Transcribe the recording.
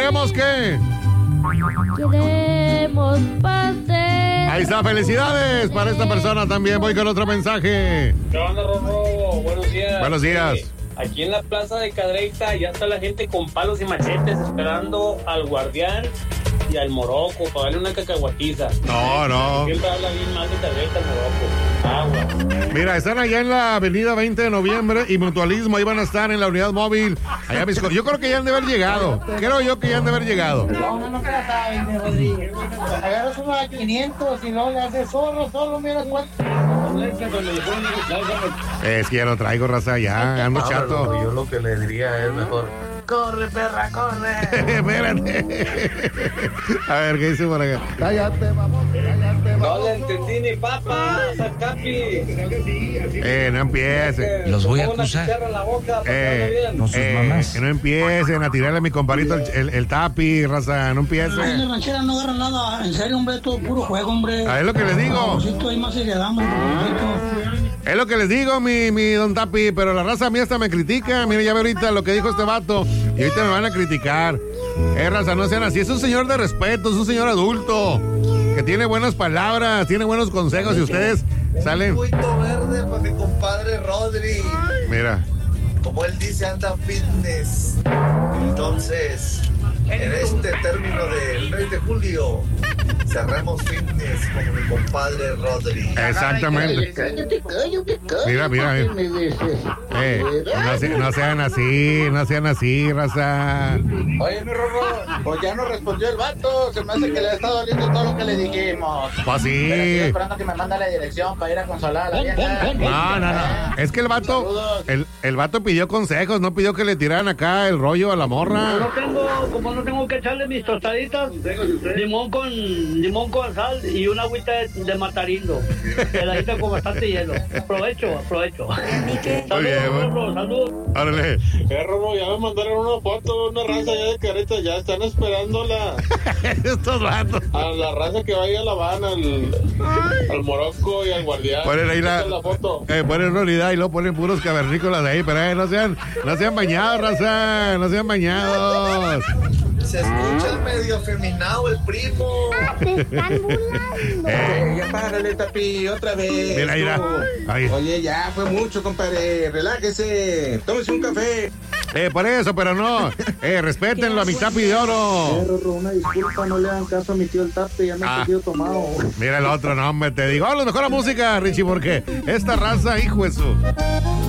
¿Queremos qué? Queremos pastel. Ahí está, felicidades para esta persona también. Voy con otro mensaje. ¿Qué onda, Rorro? Buenos días. Buenos días. Aquí en la plaza de Cadreita ya está la gente con palos y machetes esperando al guardián y al Morocco para darle una cacahuatiza. No. Siempre habla bien mal de Cadreita el Morocco. Agua. Mira, están allá en la avenida 20 de noviembre y Mutualismo. Ahí van a estar en la unidad móvil. Allá yo creo que ya han de haber llegado. No te la saben, Rodríguez. Agarras uno a 500 y no le haces solo, mira cuánto. Es que ya lo traigo, raza, ya, ando chato. Yo lo que le diría es mejor: corre, perra, corre. Espérate. A ver, ¿qué dice por acá? Cállate, mamón, cállate, mamón. No le entendí ni papas, Capi. No empiecen. Los voy a acusar. No sus mamás. Que no empiecen a tirarle a mi compadrito el tapi, raza, no Ahí empiecen. en la ranchera no agarran nada, en serio, hombre, todo puro juego, hombre. Es lo que les digo. Hay más seriedad, hombre. Es lo que les digo, mi don Tapi, pero la raza mía hasta me critica. Mire, ya ve ahorita lo que dijo este vato y ahorita me van a criticar. Raza, no sean así. Es un señor de respeto, es un señor adulto que tiene buenas palabras, tiene buenos consejos y ustedes salen. Un buito verde para mi compadre Rodri. Mira. Como él dice, anda fitness. Entonces, en este término del mes de julio, cerramos fitness como mi compadre Rodri. Exactamente. Cállate. Mira. No sean así, raza. Oye, mi Rorro, pues ya no respondió el vato. Se me hace que le está doliendo todo lo que le dijimos. Pues sí. Pero estoy esperando que me mande la dirección para ir a consolar a la vieja. No. Es que el vato pidió consejos, no pidió que le tiraran acá el rollo a la morra. Como no tengo que echarle mis tostaditas, limón con sal y una agüita de matarindo. Heladita con bastante hielo. Aprovecho. Muy bien, Saludos. Órale. Rorro, ya me mandaron una foto, una raza ya de Careta, ya están esperándola. Estos vatos. A la raza que vaya a La Habana, al Morocco y al guardián. Ponen ahí la foto. Ponen unidad y luego ponen puros cavernícolas de ahí, pero no sean bañados, raza, no sean bañados. Se escucha medio afeminado el primo. Te están burlando. Ya párale, Tapi, otra vez. Mira. Ahí. Oye, ya fue mucho, compadre. Relájese. Tómese un café. Por eso, pero no. Respétenlo a mi Tapi de oro. Rorro, una disculpa, no le hagan caso a mi tío el Tape, ya me he sentido tomado. Mira el otro, no, hombre, te digo. Vamos, mejor la música, Richie, porque esta raza, hijo de su...